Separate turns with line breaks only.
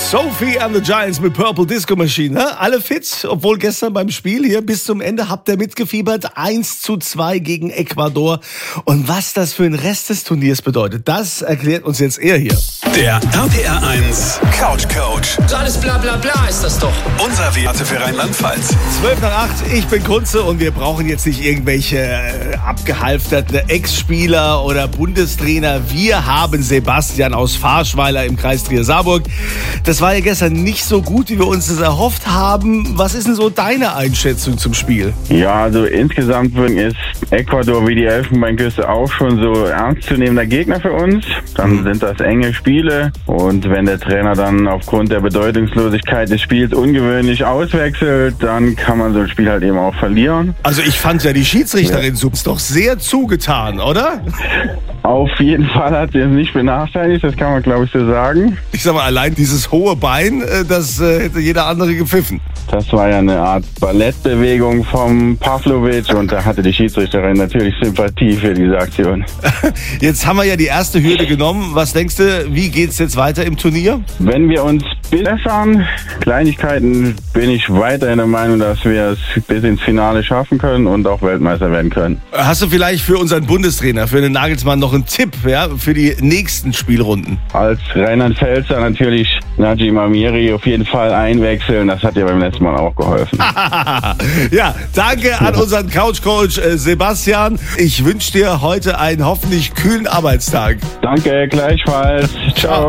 Sophie and the Giants mit Purple Disco Machine. Ne? Alle fit, obwohl gestern beim Spiel hier bis zum Ende habt ihr mitgefiebert. 1:2 gegen Ecuador. Und was das für den Rest des Turniers bedeutet, das erklärt uns jetzt er hier.
Der RPR 1 Couch Coach.
So alles bla bla bla ist das doch.
Unser Werte für Rheinland-Pfalz.
7:55, ich bin Kunze und wir brauchen jetzt nicht irgendwelche abgehalfterten Ex-Spieler oder Bundestrainer. Wir haben Sebastian aus Farschweiler im Kreis Trier-Saarburg. Das war ja gestern nicht so gut, wie wir uns das erhofft haben. Was ist denn so deine Einschätzung zum Spiel?
Ja, also insgesamt ist Ecuador wie die Elfenbeinküste auch schon so ernstzunehmender Gegner für uns. Dann sind das enge Spiele und wenn der Trainer dann aufgrund der Bedeutungslosigkeit des Spiels ungewöhnlich auswechselt, dann kann man so ein Spiel halt eben auch verlieren.
Also ich fand ja die Schiedsrichterin ist doch sehr zugetan, oder?
Auf jeden Fall hat sie es nicht benachteiligt, das kann man glaube ich so sagen.
Ich sag mal, allein dieses hohe Bein, das hätte jeder andere gepfiffen.
Das war ja eine Art Ballettbewegung vom Pavlovic und da hatte die Schiedsrichterin natürlich Sympathie für diese Aktion.
Jetzt haben wir ja die erste Hürde genommen. Was denkst du, wie geht's jetzt weiter im Turnier?
Wenn wir uns bessern, Kleinigkeiten, bin ich weiterhin der Meinung, dass wir es bis ins Finale schaffen können und auch Weltmeister werden können.
Hast du vielleicht für unseren Bundestrainer, für den Nagelsmann, noch einen Tipp, ja, für die nächsten Spielrunden?
Als Rheinland-Pfälzer natürlich Najim Amiri auf jeden Fall einwechseln. Das hat ja beim letzten Mal auch geholfen.
Ja, danke an unseren Couch-Coach Sebastian. Ich wünsche dir heute einen hoffentlich kühlen Arbeitstag.
Danke, gleichfalls. Ciao.